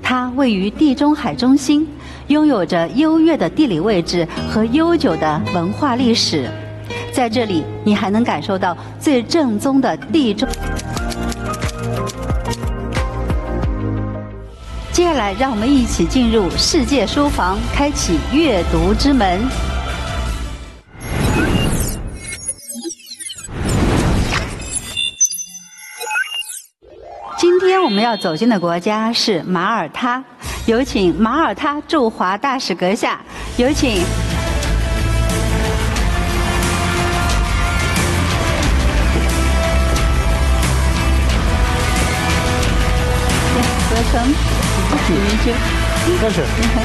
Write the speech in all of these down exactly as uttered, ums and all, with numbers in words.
它位于地中海中心，拥有着优越的地理位置和悠久的文化历史。在这里，你还能感受到最正宗的地中。接下来，让我们一起进入世界书房，开启阅读之门。今天我们要走进的国家是马耳他，有请马耳他驻华大使阁下，有请。Welcome. Thank you. Meet you. Pleasure.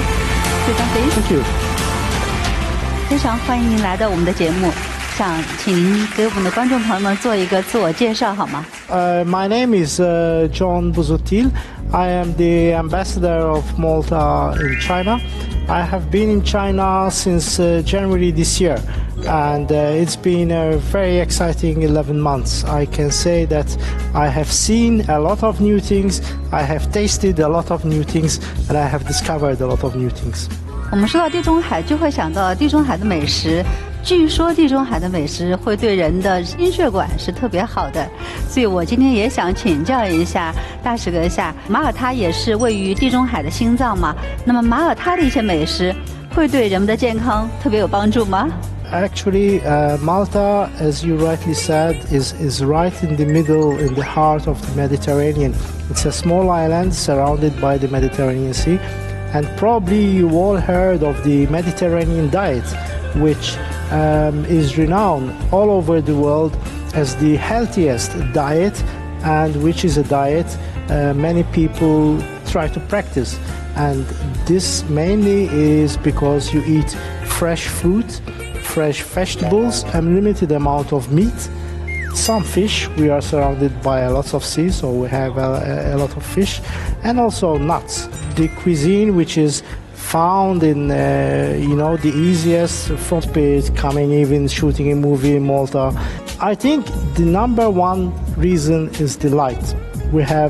Sit down, please. Thank you. 非常欢迎您来到我们的节目，想请您给我们的观众朋友们做一个自我介绍好吗？ Uh, my name is uh, John Busutil. I am the ambassador of Malta in China. I have been in China since uh, January this year, and uh, it's been a very exciting eleven months. I can say that I have seen a lot of new things, I have tasted a lot of new things, and I have discovered a lot of new things. 我们说到地中海，就会想到地中海的美食。据说地中海的美食会对人的心血管是特别好的，所以我今天也想请教一下大使阁下，马耳他也是位于地中海的心脏嘛？那么马耳他的一些美食会对人们的健康特别有帮助吗？ Actually, uh, Malta, as you rightly said, is, is right in the middle, in the heart of the Mediterranean. It's a small island surrounded by the Mediterranean Sea, and probably you all heard of the Mediterranean diet, which um, is renowned all over the world as the healthiest diet, and which is a diet uh, many people try to practice. And this mainly is because you eat fresh fruit, fresh vegetables, and limited amount of meat. Some fish. We are surrounded by a lot of sea, so we have a, a lot of fish, and also nuts. The cuisine, which is found in, uh, you know, the easiest from space, coming even shooting a movie in Malta. I think the number one reason is the light. We have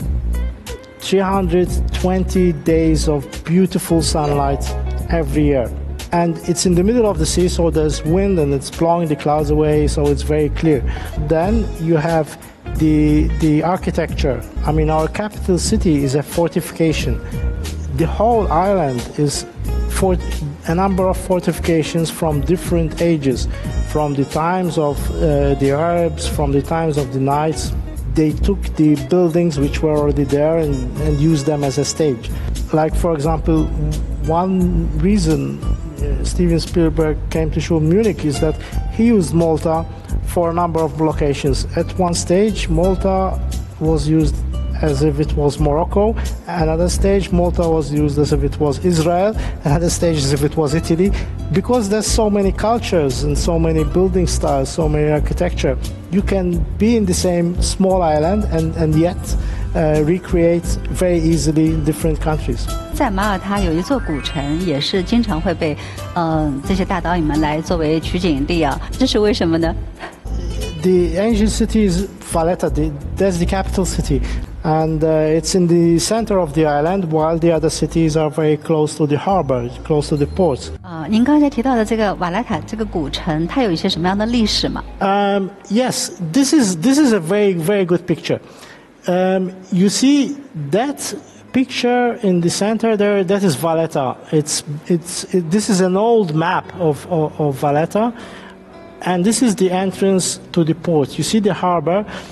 three hundred twenty days of beautiful sunlight every year. And it's in the middle of the sea, so there's wind and it's blowing the clouds away, so it's very clear. Then you have the, the architecture. I mean, our capital city is a fortification. The whole island is fort a number of fortifications from different ages, from the times of uh, the Arabs, from the times of the Knights. They took the buildings which were already there and, and used them as a stage. Like, for example, one reason uh, Steven Spielberg came to show Munich is that he used Malta for a number of locations. At one stage, Malta was used as if it was Morocco. Another stage, Malta was used as if it was Israel. Another stage as if it was Italy. Because there's so many cultures and so many building styles, so many architecture, you can be in the same small island and, and yet uh, recreate very easily in different countries. 在马耳他有一座古城，也是经常会被呃这些大导演们来作为取景地啊，这是为什么呢？ The ancient city is Valletta. The, that's the capital city. And uh, it's in the center of the island, while the other cities are very close to the harbor, close to the ports. 呃，您刚才提到的这个瓦莱塔这个古城，它有一些什么样的历史吗？ Um, yes, this is this is a very very good picture. Um, you see that picture in the center there. That is Valletta. It's it's it, this is an old map of, of of Valletta, and this is the entrance to the port. You see the harbor.